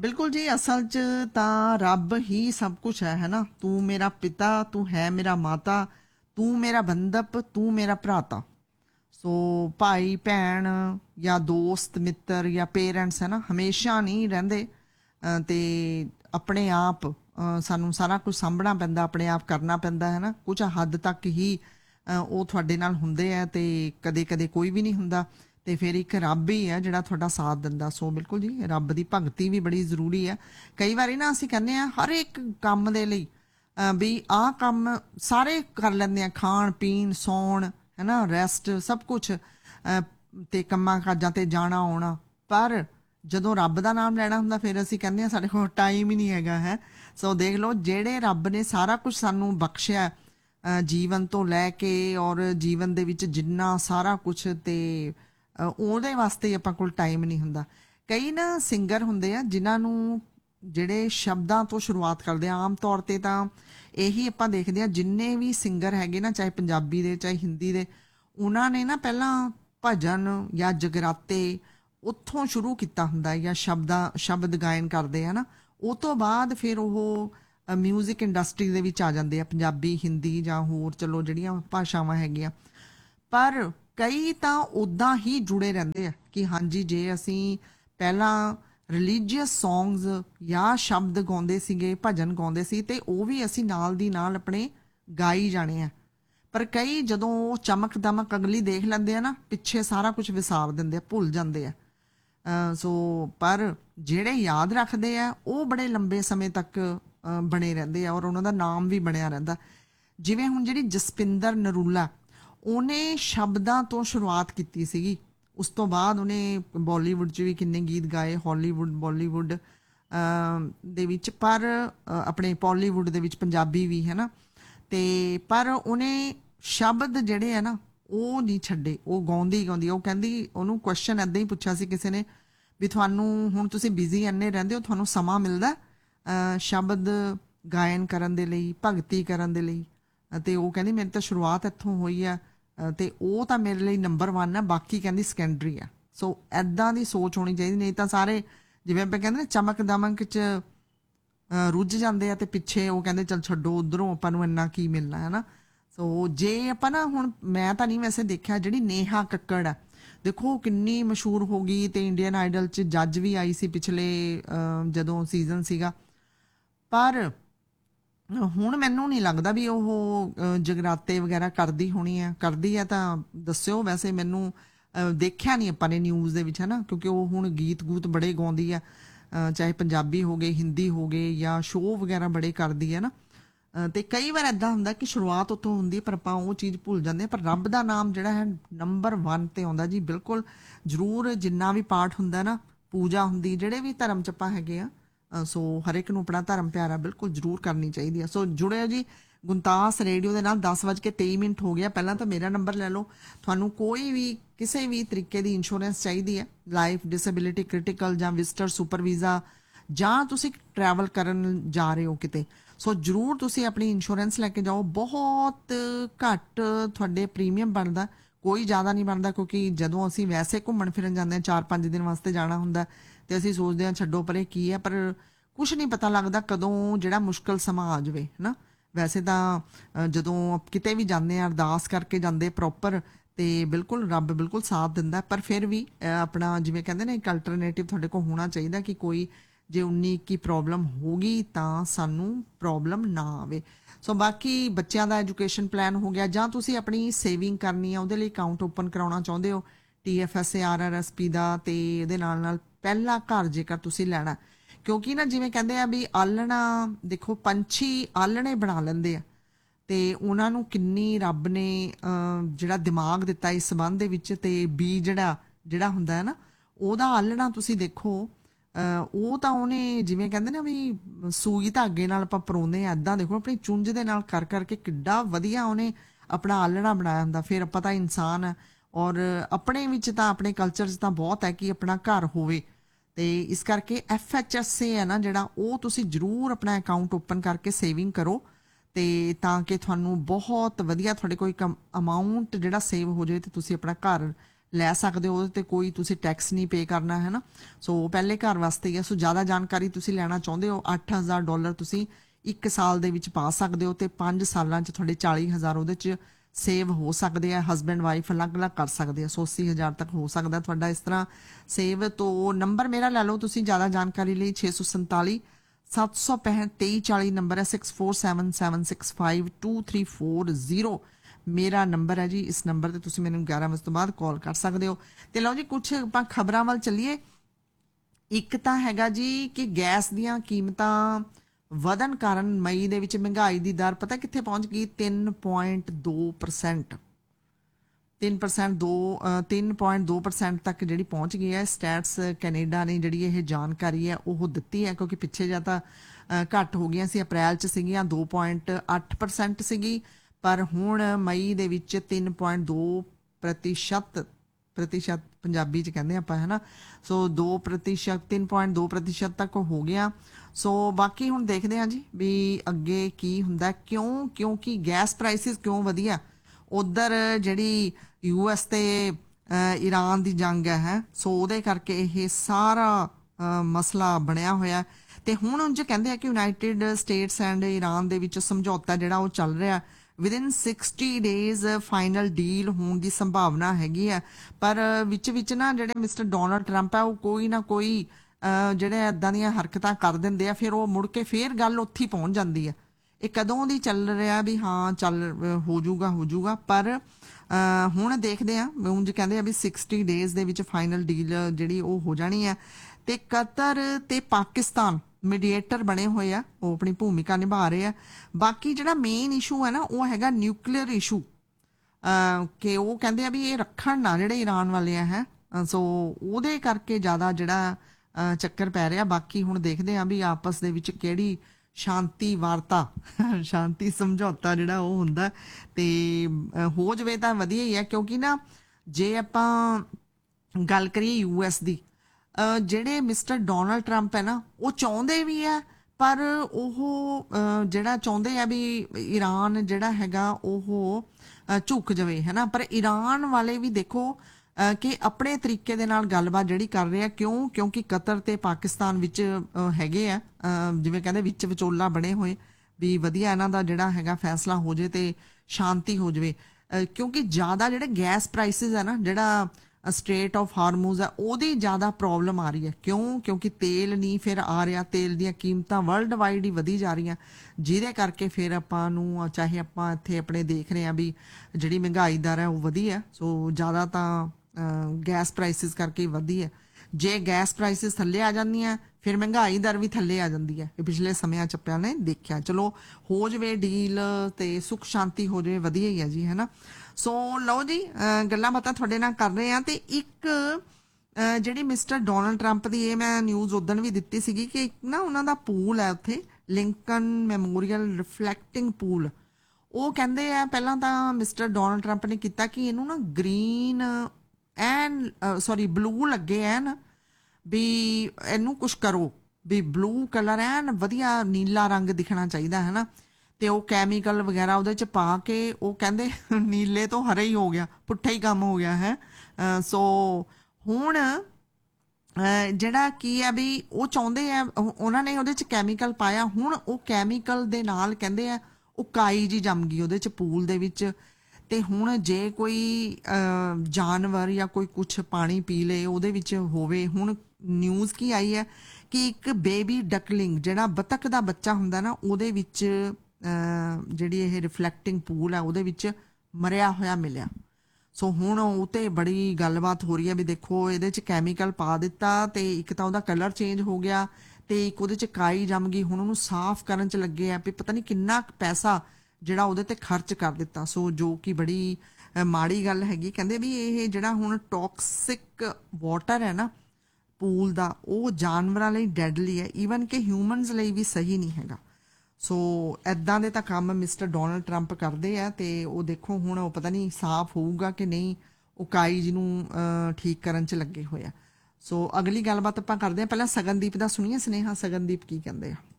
बिल्कुल जी, असल च ਤਾਂ ਰੱਬ ਹੀ ਸਭ ਕੁਝ ਹੈ ਨਾ। ਤੂੰ ਮੇਰਾ ਪਿਤਾ, ਤੂੰ ਹੈ ਮੇਰਾ ਮਾਤਾ, ਤੂੰ ਮੇਰਾ ਬੰਧਪ, ਤੂੰ ਮੇਰਾ ਭਰਾਤਾ। ਸੋ ਭਾਈ ਭੈਣ ਜਾਂ ਦੋਸਤ ਮਿੱਤਰ ਜਾਂ ਪੇਰੈਂਟਸ ਹੈ ਨਾ, ਹਮੇਸ਼ਾ ਨਹੀਂ ਰਹਿੰਦੇ। ਤੇ ਆਪਣੇ ਆਪ ਸਾਨੂੰ ਸਾਰਾ ਕੁਝ ਸਾਂਭਣਾ ਪੈਂਦਾ, ਆਪਣੇ ਆਪ ਕਰਨਾ ਪੈਂਦਾ ਹੈ ਨਾ। ਕੁਝ ਹੱਦ ਤੱਕ ਹੀ ਉਹ ਤੁਹਾਡੇ ਨਾਲ ਹੁੰਦੇ ਆ, ਤੇ ਕਦੇ ਕਦੇ ਕੋਈ ਵੀ ਨਹੀਂ ਹੁੰਦਾ। ਤੇ ਫਿਰ ਇੱਕ ਰੱਬ ਹੀ ਹੈ ਜਿਹੜਾ ਤੁਹਾਡਾ ਸਾਥ ਦਿੰਦਾ। ਸੋ ਬਿਲਕੁਲ ਜੀ, ਰੱਬ ਦੀ ਭਗਤੀ ਵੀ ਬੜੀ ਜ਼ਰੂਰੀ ਹੈ। ਕਈ ਵਾਰੀ ਨਾ ਅਸੀਂ ਕਹਿੰਦੇ ਹਾਂ ਹਰ ਇੱਕ ਕੰਮ ਦੇ ਲਈ ਵੀ ਆਹ ਕੰਮ ਸਾਰੇ ਕਰ ਲੈਂਦੇ ਆ, ਖਾਣ ਪੀਣ ਸੌਣ ਹੈ ਨਾ, ਰੈਸਟ ਸਭ ਕੁਛ, ਤੇ ਕੰਮਾਂ ਕਾਜਾਂ ਤੇ ਜਾਣਾ ਆਉਣਾ। ਪਰ ਜਦੋਂ ਰੱਬ ਦਾ ਨਾਮ ਲੈਣਾ ਹੁੰਦਾ ਫਿਰ ਅਸੀਂ ਕਹਿੰਦੇ ਹਾਂ ਸਾਡੇ ਕੋਲ ਟਾਈਮ ਹੀ ਨਹੀਂ ਹੈਗਾ ਹੈ। ਸੋ ਦੇਖ ਲਓ, ਜਿਹੜੇ ਰੱਬ ਨੇ ਸਾਰਾ ਕੁਝ ਸਾਨੂੰ ਬਖਸ਼ਿਆ ਜੀਵਨ ਤੋਂ ਲੈ ਕੇ, ਔਰ ਜੀਵਨ ਦੇ ਵਿੱਚ ਜਿੰਨਾ ਸਾਰਾ ਕੁਛ, ਤੇ ਉਹਦੇ ਵਾਸਤੇ ਹੀ ਆਪਾਂ ਕੋਲ ਟਾਈਮ ਨਹੀਂ ਹੁੰਦਾ। ਕਈ ਨਾ ਸਿੰਗਰ ਹੁੰਦੇ ਆ ਜਿਨ੍ਹਾਂ ਨੂੰ ਜਿਹੜੇ ਸ਼ਬਦਾਂ ਤੋਂ ਸ਼ੁਰੂਆਤ ਕਰਦੇ ਆ। ਆਮ ਤੌਰ 'ਤੇ ਤਾਂ ਇਹੀ ਆਪਾਂ ਦੇਖਦੇ ਹਾਂ, ਜਿੰਨੇ ਵੀ ਸਿੰਗਰ ਹੈਗੇ ਨਾ, ਚਾਹੇ ਪੰਜਾਬੀ ਦੇ ਚਾਹੇ ਹਿੰਦੀ ਦੇ, ਉਹਨਾਂ ਨੇ ਨਾ ਪਹਿਲਾਂ ਭਜਨ ਜਾਂ ਜਗਰਾਤੇ ਉੱਥੋਂ ਸ਼ੁਰੂ ਕੀਤਾ ਹੁੰਦਾ, ਜਾਂ ਸ਼ਬਦ ਗਾਇਨ ਕਰਦੇ ਆ ਨਾ। ਉਹ ਤੋਂ ਬਾਅਦ ਫਿਰ ਉਹ ਮਿਊਜ਼ਿਕ ਇੰਡਸਟਰੀ ਦੇ ਵਿੱਚ ਆ ਜਾਂਦੇ ਆ, ਪੰਜਾਬੀ ਹਿੰਦੀ ਜਾਂ ਹੋਰ ਚਲੋ ਜਿਹੜੀਆਂ ਭਾਸ਼ਾਵਾਂ ਹੈਗੀਆਂ। ਪਰ ਕਈ ਤਾਂ ਉੱਦਾਂ ਹੀ ਜੁੜੇ ਰਹਿੰਦੇ ਆ ਕਿ ਹਾਂਜੀ, ਜੇ ਅਸੀਂ ਪਹਿਲਾਂ ਰਿਲੀਜੀਅਸ ਸੌਂਗਸ ਜਾਂ ਸ਼ਬਦ ਗਾਉਂਦੇ ਸੀਗੇ, ਭਜਨ ਗਾਉਂਦੇ ਸੀ, ਤੇ ਉਹ ਵੀ ਅਸੀਂ ਨਾਲ ਦੀ ਨਾਲ ਆਪਣੇ ਗਾਈ ਜਾਣੇ ਆ। ਪਰ ਕਈ ਜਦੋਂ ਉਹ ਚਮਕ ਦਮਕ ਅਗਲੀ ਦੇਖ ਲੈਂਦੇ ਆ ਨਾ, ਪਿੱਛੇ ਸਾਰਾ ਕੁਝ ਵਿਸਾਰ ਦਿੰਦੇ ਆ, ਭੁੱਲ ਜਾਂਦੇ ਆ। ਸੋ ਪਰ ਜਿਹੜੇ ਯਾਦ ਰੱਖਦੇ ਆ ਉਹ ਬੜੇ ਲੰਬੇ ਸਮੇਂ ਤੱਕ ਬਣੇ ਰਹਿੰਦੇ ਆ, ਔਰ ਉਹਨਾਂ ਦਾ ਨਾਮ ਵੀ ਬਣਿਆ ਰਹਿੰਦਾ। ਜਿਵੇਂ ਹੁਣ ਜਿਹੜੀ ਜਸਪਿੰਦਰ ਨਰੂਲਾ, ਉਹਨੇ ਸ਼ਬਦਾਂ ਤੋਂ ਸ਼ੁਰੂਆਤ ਕੀਤੀ ਸੀਗੀ। ਉਸ ਤੋਂ ਬਾਅਦ ਉਹਨੇ ਬਾਲੀਵੁੱਡ 'ਚ ਵੀ ਕਿੰਨੇ ਗੀਤ ਗਾਏ, ਹਾਲੀਵੁੱਡ ਬਾਲੀਵੁੱਡ ਦੇ ਵਿੱਚ, ਪਰ ਆਪਣੇ ਪੋਲੀਵੁੱਡ ਦੇ ਵਿੱਚ ਪੰਜਾਬੀ ਵੀ ਹੈ ਨਾ। ਤੇ ਪਰ ਉਹਨੇ ਸ਼ਬਦ ਜਿਹੜੇ ਆ ਨਾ ਉਹ ਨਹੀਂ ਛੱਡੇ, ਉਹ ਗਾਉਂਦੀ ਗਾਉਂਦੀ। ਉਹ ਕਹਿੰਦੀ, ਉਹਨੂੰ ਕੁਐਸਚਨ ਇੱਦਾਂ ਹੀ ਪੁੱਛਿਆ ਸੀ ਕਿਸੇ ਨੇ ਵੀ ਤੁਹਾਨੂੰ ਹੁਣ ਤੁਸੀਂ ਬਿਜ਼ੀ ਇੰਨੇ ਰਹਿੰਦੇ ਹੋ, ਤੁਹਾਨੂੰ ਸਮਾਂ ਮਿਲਦਾ ਸ਼ਬਦ ਗਾਇਨ ਕਰਨ ਦੇ ਲਈ, ਭਗਤੀ ਕਰਨ ਦੇ ਲਈ? ਅਤੇ ਉਹ ਕਹਿੰਦੀ ਮੇਰੀ ਤਾਂ ਸ਼ੁਰੂਆਤ ਇੱਥੋਂ ਹੋਈ ਆ, ਤੇ ਉਹ ਤਾਂ ਮੇਰੇ ਲਈ ਨੰਬਰ 1 ਆ, ਬਾਕੀ ਕਹਿੰਦੀ ਸੈਕੰਡਰੀ ਆ। ਸੋ ਐਦਾਂ ਦੀ ਸੋਚ ਹੋਣੀ ਚਾਹੀਦੀ, ਨਹੀਂ ਤਾਂ ਸਾਰੇ ਜਿਵੇਂ ਆਪਾਂ ਕਹਿੰਦੇ ਨਾ ਚਮਕ ਦਮਕ 'ਚ ਰੁੱਝ ਜਾਂਦੇ ਆ, ਤੇ ਪਿੱਛੇ ਉਹ ਕਹਿੰਦੇ ਚੱਲ ਛੱਡੋ, ਉੱਧਰੋਂ ਆਪਾਂ ਨੂੰ ਇੰਨਾ ਕੀ ਮਿਲਣਾ ਹੈ ਨਾ। ਸੋ ਜੇ ਆਪਾਂ ਨਾ, ਹੁਣ ਮੈਂ ਤਾਂ ਨਹੀਂ ਵੈਸੇ ਦੇਖਿਆ, ਜਿਹੜੀ ਨੇਹਾ ਕੱਕੜ ਆ, ਦੇਖੋ ਕਿੰਨੀ ਮਸ਼ਹੂਰ ਹੋ ਗਈ, ਤੇ ਇੰਡੀਅਨ ਆਈਡਲ 'ਚ ਜੱਜ ਵੀ ਆਈ ਸੀ ਪਿਛਲੇ ਜਦੋਂ ਸੀਜ਼ਨ ਸੀਗਾ। ਪਰ ਹੁਣ ਮੈਨੂੰ ਨਹੀਂ ਲੱਗਦਾ ਵੀ ਉਹ ਜਗਰਾਤੇ ਵਗੈਰਾ ਕਰਦੀ ਹੋਣੀ ਹੈ। ਕਰਦੀ ਹੈ ਤਾਂ ਦੱਸਿਓ, ਵੈਸੇ ਮੈਨੂੰ ਦੇਖਿਆ ਨਹੀਂ ਆਪਾਂ ਨੇ ਨਿਊਜ਼ ਦੇ ਵਿੱਚ ਹੈ ਨਾ, ਕਿਉਂਕਿ ਉਹ ਹੁਣ ਗੀਤ ਗੂਤ ਬੜੇ ਗਾਉਂਦੀ ਆ, ਚਾਹੇ ਪੰਜਾਬੀ ਹੋ ਗਏ ਹਿੰਦੀ ਹੋ ਗਏ, ਜਾਂ ਸ਼ੋਅ ਵਗੈਰਾ ਬੜੇ ਕਰਦੀ ਹੈ ਨਾ। ਤੇ ਕਈ ਵਾਰ ਇੱਦਾਂ ਹੁੰਦਾ ਕਿ ਸ਼ੁਰੂਆਤ ਉੱਥੋਂ ਹੁੰਦੀ, ਪਰ ਆਪਾਂ ਉਹ ਚੀਜ਼ ਭੁੱਲ ਜਾਂਦੇ ਹਾਂ। ਪਰ ਰੱਬ ਦਾ ਨਾਮ ਜਿਹੜਾ ਹੈ ਨੰਬਰ 1 ਤੇ ਆਉਂਦਾ ਜੀ, ਬਿਲਕੁਲ ਜ਼ਰੂਰ। ਜਿੰਨਾ ਵੀ ਪਾਠ ਹੁੰਦਾ ਨਾ, ਪੂਜਾ ਹੁੰਦੀ, ਜਿਹੜੇ ਵੀ ਧਰਮ 'ਚ ਆਪਾਂ ਹੈਗੇ ਆ, ਸੋ ਹਰ ਇੱਕ ਨੂੰ ਆਪਣਾ ਧਰਮ ਪਿਆਰਾ ਬਿਲਕੁਲ ਜ਼ਰੂਰ ਕਰਨੀ ਚਾਹੀਦੀ ਆ। ਸੋ ਜੁੜਿਓ ਜੀ ਗੁਣਤਾਸ ਰੇਡੀਓ ਦੇ ਨਾਲ। 10:23 ਹੋ ਗਿਆ। ਪਹਿਲਾਂ ਤਾਂ ਮੇਰਾ ਨੰਬਰ ਲੈ ਲਓ। ਤੁਹਾਨੂੰ ਕੋਈ ਵੀ ਕਿਸੇ ਵੀ ਤਰੀਕੇ ਦੀ ਇੰਸ਼ੋਰੈਂਸ ਚਾਹੀਦੀ ਹੈ, ਲਾਈਫ, ਡਿਸੇਬਿਲਿਟੀ, ਕ੍ਰਿਟੀਕਲ ਜਾਂ ਵਿਜ਼ਟਰ ਸੁਪਰ ਵੀਜ਼ਾ, ਜਾਂ ਤੁਸੀਂ ਟਰੈਵਲ ਕਰਨ ਜਾ ਰਹੇ ਹੋ ਕਿਤੇ, ਸੋ ਜ਼ਰੂਰ ਤੁਸੀਂ ਆਪਣੀ ਇੰਸ਼ੋਰੈਂਸ ਲੈ ਕੇ ਜਾਓ। ਬਹੁਤ ਘੱਟ ਤੁਹਾਡੇ ਪ੍ਰੀਮੀਅਮ ਬਣਦਾ, ਕੋਈ ਜ਼ਿਆਦਾ ਨਹੀਂ ਬਣਦਾ, ਕਿਉਂਕਿ ਜਦੋਂ ਅਸੀਂ ਵੈਸੇ ਘੁੰਮਣ ਫਿਰਨ ਜਾਂਦੇ ਹਾਂ 4-5 ਦਿਨ ਵਾਸਤੇ ਜਾਣਾ ਹੁੰਦਾ, ਤੇ ਅਸੀਂ ਸੋਚਦੇ ਹਾਂ ਛੱਡੋ ਪਰੇ ਕੀ ਹੈ, ਪਰ ਕੁਛ ਨਹੀਂ ਪਤਾ ਲੱਗਦਾ ਕਦੋਂ ਜਿਹੜਾ ਮੁਸ਼ਕਲ ਸਮਾਂ ਆ ਜਾਵੇ ਹੈ ਨਾ। ਵੈਸੇ ਤਾਂ ਜਦੋਂ ਕਿਤੇ ਵੀ ਜਾਂਦੇ ਆ ਅਰਦਾਸ ਕਰਕੇ ਜਾਂਦੇ ਪ੍ਰੋਪਰ, ਤੇ ਬਿਲਕੁਲ ਰੱਬ ਬਿਲਕੁਲ ਸਾਥ ਦਿੰਦਾ। ਪਰ ਫਿਰ ਵੀ ਆਪਣਾ ਜਿਵੇਂ ਕਹਿੰਦੇ ਨੇ ਇੱਕ ਅਲਟਰਨੇਟਿਵ ਤੁਹਾਡੇ ਕੋਲ ਹੋਣਾ ਚਾਹੀਦਾ, ਕਿ ਕੋਈ ਜੇ 19-21 ਪ੍ਰੋਬਲਮ ਹੋ ਗਈ ਤਾਂ ਸਾਨੂੰ ਪ੍ਰੋਬਲਮ ਨਾ ਆਵੇ। ਸੋ ਬਾਕੀ ਬੱਚਿਆਂ ਦਾ ਐਜੂਕੇਸ਼ਨ ਪਲਾਨ ਹੋ ਗਿਆ, ਜਾਂ ਤੁਸੀਂ ਆਪਣੀ ਸੇਵਿੰਗ ਕਰਨੀ ਆ, ਉਹਦੇ ਲਈ ਅਕਾਊਂਟ ਓਪਨ ਕਰਾਉਣਾ ਚਾਹੁੰਦੇ ਹੋ TFSA RRSP ਦਾ, ਤੇ ਇਹਦੇ ਨਾਲ ਨਾਲ ਪਹਿਲਾ ਘਰ ਜੇਕਰ ਤੁਸੀਂ ਲੈਣਾ, ਕਿਉਂਕਿ ਨਾ ਜਿਵੇਂ ਕਹਿੰਦੇ ਆ ਵੀ ਆਲਣਾ, ਦੇਖੋ ਪੰਛੀ ਆਲਣੇ ਬਣਾ ਲੈਂਦੇ ਆ, ਤੇ ਉਹਨਾਂ ਨੂੰ ਕਿੰਨੀ ਰੱਬ ਨੇ ਜਿਹੜਾ ਦਿਮਾਗ ਦਿੱਤਾ ਇਸ ਸੰਬੰਧ ਦੇ ਵਿੱਚ, ਤੇ ਬੀ ਜਿਹੜਾ ਹੁੰਦਾ ਹੈ ਨਾ, ਉਹਦਾ ਆਲਣਾ ਤੁਸੀਂ ਦੇਖੋ, ਉਹ ਤਾਂ ਉਹਨੇ ਜਿਵੇਂ ਕਹਿੰਦੇ ਨਾ ਵੀ ਸੂਈ ਧਾਗੇ ਨਾਲ ਆਪਾਂ ਪਰੋਂਦੇ ਆ, ਇੱਦਾਂ ਦੇਖੋ ਆਪਣੀ ਚੁੰਝ ਦੇ ਨਾਲ ਕਰ ਕਰਕੇ ਕਿੱਡਾ ਵਧੀਆ ਉਹਨੇ ਆਪਣਾ ਆਲਣਾ ਬਣਾਇਆ ਹੁੰਦਾ। ਫਿਰ ਆਪਾਂ ਤਾਂ ਇਨਸਾਨ ਹੈ, ਔਰ ਆਪਣੇ ਵਿੱਚ ਤਾਂ ਆਪਣੇ ਕਲਚਰ 'ਚ ਤਾਂ ਬਹੁਤ ਹੈ ਕਿ ਆਪਣਾ ਘਰ ਹੋਵੇ, ਤੇ ਇਸ ਕਰਕੇ FHSA ਹੈ ਨਾ ਜਿਹੜਾ, ਉਹ ਤੁਸੀਂ ਜ਼ਰੂਰ ਆਪਣਾ ਅਕਾਊਂਟ ਓਪਨ ਕਰਕੇ ਸੇਵਿੰਗ ਕਰੋ, ਤੇ ਤਾਂ ਕਿ ਤੁਹਾਨੂੰ ਬਹੁਤ ਵਧੀਆ ਤੁਹਾਡੇ ਕੋਈ ਅਮਾਊਂਟ ਜਿਹੜਾ ਸੇਵ ਹੋ ਜਾਵੇ, ਤੇ ਤੁਸੀਂ ਆਪਣਾ ਘਰ ਲੈ ਸਕਦੇ ਹੋ, ਉਹਦੇ ਤੇ ਕੋਈ ਤੁਸੀਂ ਟੈਕਸ ਨਹੀਂ ਪੇ ਕਰਨਾ ਹੈ ਨਾ। ਸੋ ਪਹਿਲੇ ਘਰ ਵਾਸਤੇ ਹੀ ਹੈ। ਸੋ ਜ਼ਿਆਦਾ ਜਾਣਕਾਰੀ ਤੁਸੀਂ ਲੈਣਾ ਚਾਹੁੰਦੇ ਹੋ, $8,000 ਤੁਸੀਂ 1 ਸਾਲ ਦੇ ਵਿੱਚ ਪਾ ਸਕਦੇ ਹੋ, ਤੇ 5 ਸਾਲਾਂ 'ਚ ਤੁਹਾਡੇ 40,000 ਉਹਦੇ 'ਚ ਸੇਵ ਹੋ ਸਕਦੇ ਆ। ਹਸਬੈਂਡ ਵਾਈਫ ਅਲੱਗ-ਅਲੱਗ ਕਰ ਸਕਦੇ ਆ। ਸੋ 80,000 ਤੱਕ ਹੋ ਸਕਦਾ ਤੁਹਾਡਾ ਇਸ ਤਰ੍ਹਾਂ ਸੇਵ। ਤੋਂ ਨੰਬਰ ਮੇਰਾ ਲੈ ਲਓ ਤੁਸੀਂ ਜ਼ਿਆਦਾ ਜਾਣਕਾਰੀ ਲਈ, 647 765 2340 ਨੰਬਰ ਹੈ, 6477652340 ਮੇਰਾ ਨੰਬਰ ਹੈ ਜੀ। ਇਸ ਨੰਬਰ ਤੇ ਤੁਸੀਂ ਮੈਨੂੰ 11 ਵਜੇ ਤੋਂ ਬਾਅਦ ਕਾਲ ਕਰ ਸਕਦੇ ਹੋ। ਤੇ ਲਓ ਜੀ, ਕੁਝ ਆਪਾਂ ਖਬਰਾਂ ਵੱਲ ਚੱਲੀਏ। ਇੱਕ ਤਾਂ ਹੈਗਾ ਜੀ ਕਿ ਗੈਸ ਦੀਆਂ ਕੀਮਤਾਂ ਵਧਣ ਕਾਰਨ ਮਈ ਦੇ ਵਿੱਚ ਮਹਿੰਗਾਈ ਦੀ ਦਰ ਪਤਾ ਕਿੱਥੇ ਪਹੁੰਚ ਗਈ? 3.2%। 3.2% ਤੱਕ ਜਿਹੜੀ ਪਹੁੰਚ ਗਈ ਹੈ। ਸਟੈਟਸ ਕੈਨੇਡਾ ਨੇ ਜਿਹੜੀ ਇਹ ਜਾਣਕਾਰੀ ਹੈ ਉਹ ਦਿੱਤੀ ਹੈ, ਕਿਉਂਕਿ ਪਿੱਛੇ ਜਾਂ ਤਾਂ ਘੱਟ ਹੋ ਗਈਆਂ ਸੀ, ਅਪ੍ਰੈਲ 'ਚ ਸੀਗੀਆਂ 2.8% ਸੀਗੀ, ਪਰ ਹੁਣ ਮਈ ਦੇ ਵਿੱਚ 3.2% ਪੰਜਾਬੀ 'ਚ ਕਹਿੰਦੇ ਆਪਾਂ ਹੈ ਨਾ। ਸੋ 2%, 3.2% ਤੱਕ ਹੋ ਗਿਆ। ਸੋ ਬਾਕੀ ਹੁਣ ਦੇਖਦੇ ਹਾਂ ਜੀ ਵੀ ਅੱਗੇ ਕੀ ਹੁੰਦਾ। ਕਿਉਂਕਿ ਗੈਸ ਪ੍ਰਾਈਸਿਸ ਕਿਉਂ ਵਧੀਆ? ਉਧਰ ਜਿਹੜੀ US ਤੇ ਈਰਾਨ ਦੀ ਜੰਗ ਹੈ, ਸੋ ਉਹਦੇ ਕਰਕੇ ਇਹ ਸਾਰਾ ਮਸਲਾ ਬਣਿਆ ਹੋਇਆ। ਤੇ ਹੁਣ ਉਂਝ ਕਹਿੰਦੇ ਆ ਕਿ ਯੂਨਾਈਟਿਡ ਸਟੇਟਸ ਐਂਡ ਈਰਾਨ ਦੇ ਵਿੱਚ ਸਮਝੌਤਾ ਜਿਹੜਾ ਉਹ ਚੱਲ ਰਿਹਾ, ਵਿਦਿਨ 60 ਡੇਜ਼ ਫਾਈਨਲ ਡੀਲ ਹੋਣ ਦੀ ਸੰਭਾਵਨਾ ਹੈਗੀ ਆ। ਪਰ ਵਿੱਚ ਨਾ ਜਿਹੜੇ ਮਿਸਟਰ ਡੋਨਲਡ ਟਰੰਪ ਆ, ਉਹ ਕੋਈ ਨਾ ਕੋਈ ਜਿਹੜੇ ਇਦਾਂ ਦੀਆਂ ਹਰਕਤਾਂ ਕਰ ਦਿੰਦੇ ਆ, ਫਿਰ ਉਹ ਮੁੜ ਕੇ ਫਿਰ ਗੱਲ ਉੱਥੇ ਹੀ ਪਹੁੰਚ ਜਾਂਦੀ ਆ। ਇਹ ਕਦੋਂ ਦੀ ਚੱਲ ਰਿਹਾ ਵੀ ਹਾਂ ਚੱਲ ਹੋ ਜਾਊਗਾ, ਪਰ ਹੁਣ ਦੇਖਦੇ ਆ। ਉਂਝ ਕਹਿੰਦੇ ਆ ਵੀ 60 ਡੇਜ਼ ਦੇ ਵਿੱਚ ਫਾਈਨਲ ਡੀਲ ਜਿਹੜੀ ਉਹ ਹੋ ਜਾਣੀ ਆ। ਤੇ ਕਤਰ ਤੇ ਪਾਕਿਸਤਾਨ ਮੀਡੀਏਟਰ ਬਣੇ ਹੋਏ ਆ, ਉਹ ਆਪਣੀ ਭੂਮਿਕਾ ਨਿਭਾ ਰਹੇ ਆ। ਬਾਕੀ ਜਿਹੜਾ ਮੇਨ ਇਸ਼ੂ ਹੈ ਨਾ, ਉਹ ਹੈਗਾ ਨਿਊਕਲੀਅਰ ਇਸ਼ੂ, ਕਿ ਉਹ ਕਹਿੰਦੇ ਆ ਵੀ ਇਹ ਰੱਖਣ ਨਾ ਜਿਹੜੇ ਈਰਾਨ ਵਾਲੇ ਆ ਹੈ। ਸੋ ਉਹਦੇ ਕਰਕੇ ਜ਼ਿਆਦਾ ਜਿਹੜਾ ਚੱਕਰ ਪੈ ਰਿਹਾ। ਬਾਕੀ ਹੁਣ ਦੇਖਦੇ ਆ ਵੀ ਆਪਸ ਦੇ ਵਿੱਚ ਕਿਹੜੀ ਸ਼ਾਂਤੀ ਵਾਰਤਾ ਸ਼ਾਂਤੀ ਸਮਝੌਤਾ ਜਿਹੜਾ ਉਹ ਹੁੰਦਾ ਤੇ ਹੋ ਜਵੇ ਤਾਂ ਵਧੀਆ ਹੀ ਹੈ। ਕਿਉਂਕਿ ਨਾ ਜੇ ਆਪਾਂ ਗੱਲ ਕਰੀਏ US ਦੀ, ਜਿਹੜੇ ਮਿਸਟਰ ਡੋਨਲਡ ਟਰੰਪ ਹੈ ਨਾ, ਉਹ ਚਾਹੁੰਦੇ ਵੀ ਹੈ, ਪਰ ਉਹ ਜਿਹੜਾ ਚਾਹੁੰਦੇ ਆ ਵੀ ਈਰਾਨ ਜਿਹੜਾ ਹੈਗਾ ਉਹ ਝੁਕ ਜਾਵੇ ਹੈ ਨਾ। ਪਰ ਈਰਾਨ ਵਾਲੇ ਵੀ ਦੇਖੋ ਕਿ ਆਪਣੇ ਤਰੀਕੇ ਦੇ ਨਾਲ ਗੱਲਬਾਤ ਜਿਹੜੀ ਕਰ ਰਹੇ ਆ। ਕਿਉਂਕਿ ਕਤਰ ਤੇ ਪਾਕਿਸਤਾਨ ਵਿੱਚ ਹੈਗੇ ਆ, ਜਿਵੇਂ ਕਹਿੰਦੇ ਵਿੱਚ ਵਿਚੋਲਾ ਬਣੇ ਹੋਏ ਵੀ ਵਧੀਆ ਇਹਨਾਂ ਦਾ ਜਿਹੜਾ ਹੈਗਾ ਫੈਸਲਾ ਹੋ ਜੇ ਤੇ ਸ਼ਾਂਤੀ ਹੋ ਜਾਵੇ। ਕਿਉਂਕਿ ਜ਼ਿਆਦਾ ਜਿਹੜੇ ਗੈਸ ਪ੍ਰਾਈਸਿਸ ਹੈ ਨਾ, ਜਿਹੜਾ ਸਟ੍ਰੇਟ ਆਫ ਹਾਰਮੂਜ਼ ਹੈ, ਉਹਦੀ ਜ਼ਿਆਦਾ ਪ੍ਰੋਬਲਮ ਆ ਰਹੀ ਹੈ। ਕਿਉਂਕਿ ਤੇਲ ਨਹੀਂ ਫਿਰ ਆ ਰਿਹਾ, ਤੇਲ ਦੀਆਂ ਕੀਮਤਾਂ ਵਰਲਡ ਵਾਈਡ ਹੀ ਵਧੀ ਜਾ ਰਹੀਆਂ, ਜਿਹਦੇ ਕਰਕੇ ਫਿਰ ਆਪਾਂ ਨੂੰ ਚਾਹੇ ਆਪਾਂ ਇੱਥੇ ਆਪਣੇ ਦੇਖ ਰਹੇ ਹਾਂ ਵੀ ਜਿਹੜੀ ਮਹਿੰਗਾਈ ਦਰ ਹੈ ਉਹ ਵਧੀ ਹੈ। ਸੋ ਜ਼ਿਆਦਾ ਤਾਂ ਗੈਸ ਪ੍ਰਾਈਸਿਸ ਕਰਕੇ ਹੀ ਵਧੀ ਹੈ। ਜੇ ਗੈਸ ਪ੍ਰਾਈਸਿਸ ਥੱਲੇ ਆ ਜਾਂਦੀਆਂ, ਫਿਰ ਮਹਿੰਗਾਈ ਦਰ ਵੀ ਥੱਲੇ ਆ ਜਾਂਦੀ ਹੈ। ਇਹ ਪਿਛਲੇ ਸਮਿਆਂ 'ਚ ਆਪਾਂ ਨੇ ਦੇਖਿਆ। ਚਲੋ ਹੋ ਜਾਵੇ ਡੀਲ ਤੇ ਸੁੱਖ ਸ਼ਾਂਤੀ ਹੋ ਜਾਵੇ, ਵਧੀਆ ਹੀ ਹੈ ਜੀ, ਹੈ ਨਾ। ਸੋ ਲਓ ਜੀ, ਗੱਲਾਂ ਬਾਤਾਂ ਤੁਹਾਡੇ ਨਾਲ ਕਰ ਰਹੇ ਹਾਂ। ਤੇ ਇੱਕ ਜਿਹੜੀ ਮਿਸਟਰ ਡੋਨਲਡ ਟਰੰਪ ਦੀ, ਇਹ ਮੈਂ ਨਿਊਜ਼ ਉਦਣ ਵੀ ਦਿੱਤੀ ਸੀਗੀ ਕਿ ਇੱਕ ਨਾ ਉਹਨਾਂ ਦਾ ਪੂਲ ਹੈ ਉੱਥੇ, ਲਿੰਕਨ ਮੈਮੋਰੀਅਲ ਰਿਫਲੈਕਟਿੰਗ ਪੂਲ। ਉਹ ਕਹਿੰਦੇ ਆ ਪਹਿਲਾਂ ਤਾਂ ਮਿਸਟਰ ਡੋਨਲਡ ਟਰੰਪ ਨੇ ਕੀਤਾ ਕਿ ਇਹਨੂੰ ਨਾ ਗ੍ਰੀਨ ਬਲੂ ਲੱਗੇ ਐਨ, ਵੀ ਇਹਨੂੰ ਕੁਛ ਕਰੋ ਵੀ ਬਲੂ ਕਲਰ ਐਨ ਵਧੀਆ ਨੀਲਾ ਰੰਗ ਦਿਖਣਾ ਚਾਹੀਦਾ ਹੈ ਨਾ। ਤੇ ਉਹ ਕੈਮੀਕਲ ਵਗੈਰਾ ਉਹਦੇ ਚ ਪਾ ਕੇ ਉਹ ਕਹਿੰਦੇ ਨੀਲੇ ਤੋਂ ਹਰੇ ਹੀ ਹੋ ਗਿਆ, ਪੁੱਠਾ ਹੀ ਕੰਮ ਹੋ ਗਿਆ ਹੈ। ਸੋ ਹੁਣ ਜਿਹੜਾ ਕੀ ਹੈ ਵੀ ਉਹ ਚਾਹੁੰਦੇ ਆ, ਉਹਨਾਂ ਨੇ ਉਹਦੇ ਚ ਕੈਮੀਕਲ ਪਾਇਆ। ਹੁਣ ਉਹ ਕੈਮੀਕਲ ਦੇ ਨਾਲ ਕਹਿੰਦੇ ਆ ਉਹ ਕਾਈ ਜੀ ਜੰਮ ਗਈ ਉਹਦੇ ਚ ਪੂਲ ਦੇ ਵਿੱਚ। ਤੇ ਹੁਣ ਜੇ ਕੋਈ ਜਾਨਵਰ ਜਾਂ ਕੋਈ ਕੁਛ ਪਾਣੀ ਪੀ ਲੇ ਉਹਦੇ ਵਿੱਚ ਹੋਵੇ। ਹੁਣ ਨਿਊਜ਼ ਕੀ ਆਈ ਹੈ ਕਿ ਇੱਕ ਬੇਬੀ ਡਕਲਿੰਗ, ਜਿਹੜਾ ਬਤਖ ਦਾ ਬੱਚਾ ਹੁੰਦਾ ਨਾ, ਉਹਦੇ ਵਿੱਚ ਜਿਹੜੀ ਇਹ ਰਿਫਲੈਕਟਿੰਗ ਪੂਲ ਹੈ ਉਹਦੇ ਵਿੱਚ ਮਰਿਆ ਹੋਇਆ ਮਿਲਿਆ। ਸੋ ਹੁਣ ਉਹ ਤੇ ਬੜੀ ਗੱਲਬਾਤ ਹੋ ਰਹੀ ਹੈ ਵੀ ਦੇਖੋ ਇਹਦੇ ਚ ਕੈਮੀਕਲ ਪਾ ਦਿੱਤਾ ਤੇ ਇੱਕ ਤਾਂ ਉਹਦਾ ਕਲਰ ਚੇਂਜ ਹੋ ਗਿਆ ਤੇ ਇੱਕ ਉਹਦੇ ਚ ਕਾਈ ਜੰਮ ਗਈ। ਹੁਣ ਉਹਨੂੰ ਸਾਫ਼ ਕਰਨ ਚ ਲੱਗੇ ਆ ਵੀ ਪਤਾ ਨਹੀਂ ਕਿੰਨਾ ਪੈਸਾ ਜਿਹੜਾ ਉਹਦੇ ਤੇ ਖਰਚ ਕਰ ਦਿੱਤਾ। ਸੋ ਜੋ ਕਿ ਬੜੀ ਮਾੜੀ ਗੱਲ ਹੈਗੀ। ਕਹਿੰਦੇ ਵੀ ਇਹ ਜਿਹੜਾ ਹੁਣ ਟੌਕਸਿਕ ਵਾਟਰ ਹੈ ਨਾ ਪੂਲ ਦਾ, ਉਹ ਜਾਨਵਰਾਂ ਲਈ ਡੈਡਲੀ ਹੈ, ਈਵਨ ਕਿ ਹਿਊਮਨਸ ਲਈ ਵੀ ਸਹੀ ਨਹੀਂ ਹੈਗਾ। ਸੋ ਐਦਾਂ ਦੇ ਤਾਂ ਕੰਮ ਮਿਸਟਰ ਡੋਨਲਡ ਟਰੰਪ ਕਰਦੇ ਆ। ਤੇ ਉਹ ਦੇਖੋ ਹੁਣ ਉਹ ਪਤਾ ਨਹੀਂ ਸਾਫ਼ ਹੋਊਗਾ ਕਿ ਨਹੀਂ, ਉਹ ਕਾਈ ਜਿਹਨੂੰ ਠੀਕ ਕਰਨ 'ਚ ਲੱਗੇ ਹੋਏ ਆ। ਸੋ ਅਗਲੀ ਗੱਲਬਾਤ ਆਪਾਂ ਕਰਦੇ ਹਾਂ। ਪਹਿਲਾਂ ਸਗਨਦੀਪ ਦਾ ਸੁਣੀਏ ਸੁਨੇਹਾ, ਸਗਨਦੀਪ ਕੀ ਕਹਿੰਦੇ ਆ।